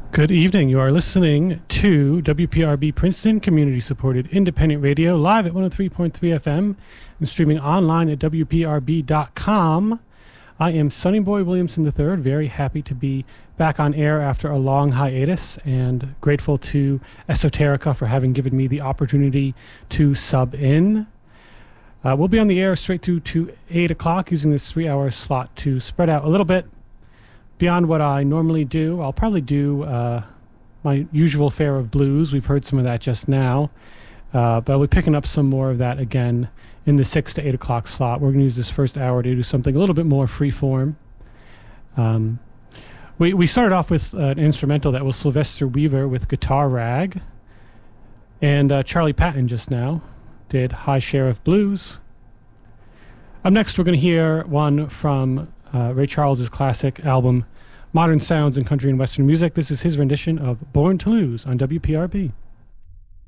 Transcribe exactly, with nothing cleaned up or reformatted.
Good evening. You are listening to W P R B Princeton, community-supported independent radio, live at one oh three point three F M and streaming online at W P R B dot com. I am Sonny Boy Williamson the third, very happy to be back on air after a long hiatus, and grateful to Esoterica for having given me the opportunity to sub in. Uh, we'll be on the air straight through to eight o'clock, using this three-hour slot to spread out a little bit beyond what I normally do. I'll probably do uh, my usual fare of blues. We've heard some of that just now. Uh, but I'll be picking up some more of that again in the six to eight o'clock slot. We're going to use this first hour to do something a little bit more free-form. Um, we, we started off with uh, an instrumental that was Sylvester Weaver with Guitar Rag. And uh, Charlie Patton just now did High Sheriff Blues. Up next, we're going to hear one from Uh, Ray Charles' classic album, Modern Sounds in Country and Western Music. This is his rendition of Born to Lose on W P R B.